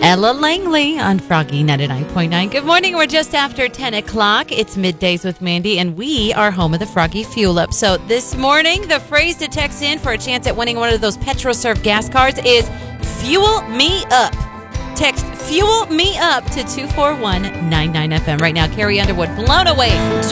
Ella Langley on Froggy 99.9. Good morning. We're just after 10 o'clock. It's Middays with Mandy, and we are home of the Froggy Fuel Up. So this morning, the phrase to text in for a chance at winning one of those PetroServe gas cards is Fuel Me Up. Text Fuel Me Up to 241-99 FM. Right now, Carrie Underwood, Blown Away.